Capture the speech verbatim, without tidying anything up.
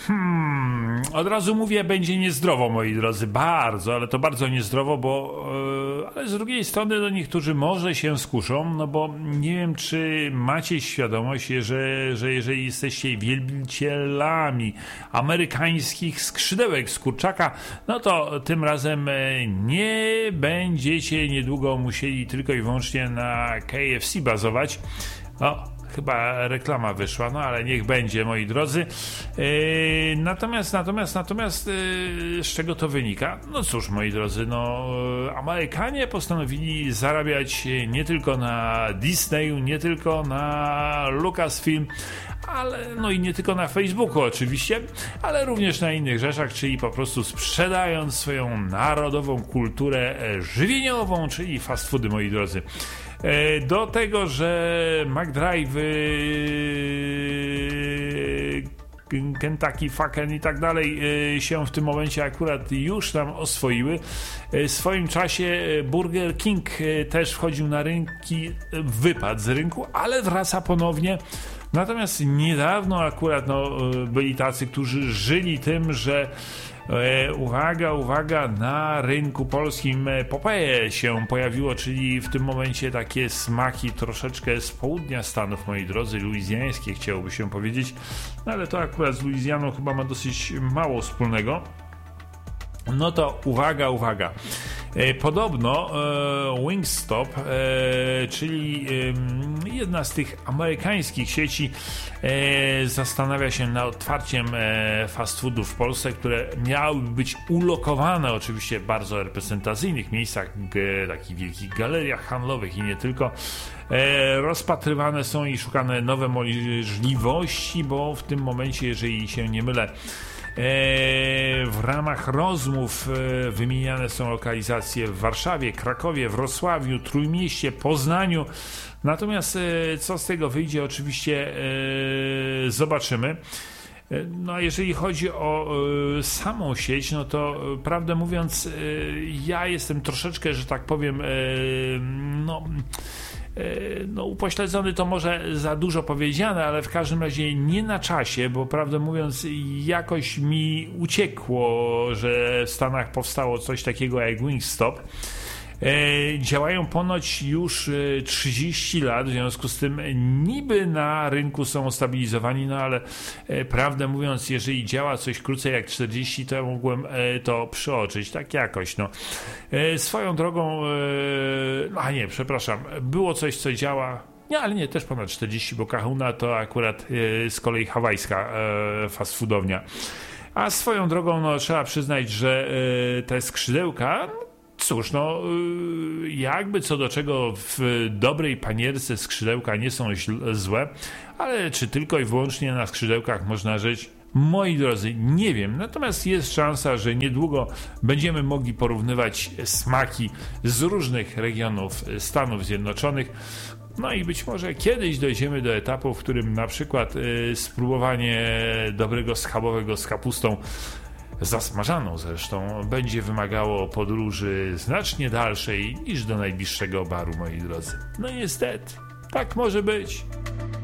Hmm, od razu mówię, będzie niezdrowo, moi drodzy, bardzo, ale to bardzo niezdrowo, bo yy, ale z drugiej strony no, niektórzy może się skuszą, no bo nie wiem, czy macie świadomość, że, że jeżeli jesteście wielbicielami amerykańskich skrzydełek z kurczaka, no to tym razem nie będziecie niedługo musieli tylko i wyłącznie na K F C bazować. O, chyba reklama wyszła, no ale niech będzie, moi drodzy. Yy, natomiast, natomiast, natomiast yy, z czego to wynika? No cóż, moi drodzy, no Amerykanie postanowili zarabiać nie tylko na Disneyu, nie tylko na Lucasfilm, ale no i nie tylko na Facebooku oczywiście, ale również na innych rzeczach, czyli po prostu sprzedając swoją narodową kulturę żywieniową, czyli fast foody, moi drodzy. Do tego, że McDrive, Kentucky Fucken i tak dalej się w tym momencie akurat już nam oswoiły. W swoim czasie Burger King też wchodził na rynki, wypadł z rynku, ale wraca ponownie. Natomiast niedawno akurat no, byli tacy, którzy żyli tym, że E, uwaga, uwaga, na rynku polskim Popeye się pojawiło, czyli w tym momencie takie smaki troszeczkę z południa Stanów, moi drodzy, luizjańskie chciałoby się powiedzieć, no ale to akurat z Luizjaną chyba ma dosyć mało wspólnego. No to uwaga, uwaga. E, podobno e, Wingstop, e, czyli e, jedna z tych amerykańskich sieci, e, zastanawia się nad otwarciem e, fast foodów w Polsce, które miałyby być ulokowane oczywiście w bardzo reprezentacyjnych miejscach, g, takich wielkich galeriach handlowych i nie tylko. E, rozpatrywane są i szukane nowe możliwości, bo w tym momencie, jeżeli się nie mylę, w ramach rozmów wymieniane są lokalizacje w Warszawie, Krakowie, Wrocławiu, Trójmieście, Poznaniu. Natomiast co z tego wyjdzie, oczywiście zobaczymy. No a jeżeli chodzi o samą sieć, no to prawdę mówiąc, ja jestem troszeczkę, że tak powiem, no... no upośledzony to może za dużo powiedziane, ale w każdym razie nie na czasie, bo prawdę mówiąc jakoś mi uciekło, że w Stanach powstało coś takiego jak Wingstop. E, działają ponoć już trzydzieści lat, w związku z tym niby na rynku są stabilizowani, no ale e, prawdę mówiąc, jeżeli działa coś krócej jak czterdzieści, to ja mogłem e, to przeoczyć, tak jakoś, no. E, swoją drogą, e, a nie, przepraszam, było coś, co działa, nie, ale nie, też ponad czterdzieści, bo Kahuna to akurat e, z kolei hawajska e, fast foodownia. A swoją drogą, no trzeba przyznać, że e, te skrzydełka, cóż, no jakby co do czego w dobrej panierce skrzydełka nie są złe, ale czy tylko i wyłącznie na skrzydełkach można żyć? Moi drodzy, nie wiem. Natomiast jest szansa, że niedługo będziemy mogli porównywać smaki z różnych regionów Stanów Zjednoczonych. No i być może kiedyś dojdziemy do etapu, w którym na przykład spróbowanie dobrego schabowego z kapustą zasmażaną zresztą będzie wymagało podróży znacznie dalszej niż do najbliższego baru, moi drodzy. No niestety, tak może być.